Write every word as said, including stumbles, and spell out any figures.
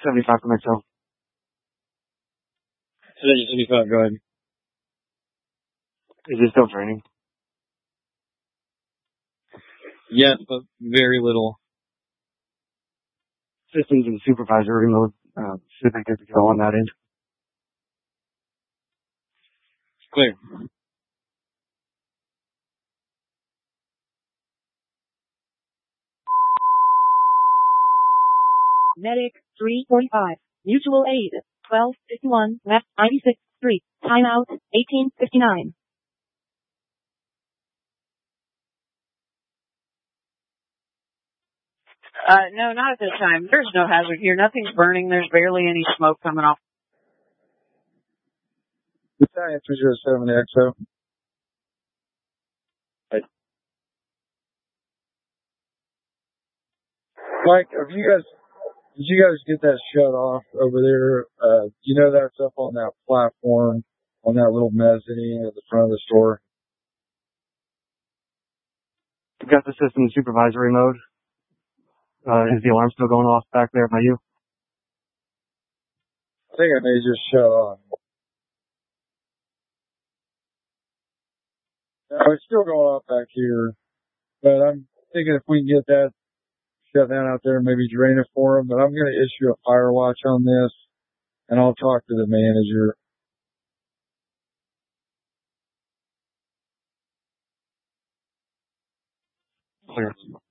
seventy-five for myself. seventy-five, go ahead. Is it still training? Yes, but very little. Systems and supervisory mode. Uh, should be good to go on that end. Clear. Medic three forty-five. Mutual aid. twelve fifty-one West ninety-sixth Street. Timeout eighteen fifty-nine. Uh, no, not at this time. There's no hazard here. Nothing's burning. There's barely any smoke coming off. Battalion three oh seven X O. Right. Mike, have you guys, did you guys get that shut off over there? Uh, you know that's up on that platform, on that little mezzanine at the front of the store? We've got the system supervisory mode. Uh, is the alarm still going off back there by you? I think it may just shut off. No, it's still going off back here. But I'm thinking if we can get that shut down out there and maybe drain it for them. But I'm going to issue a fire watch on this, and I'll talk to the manager. Clear.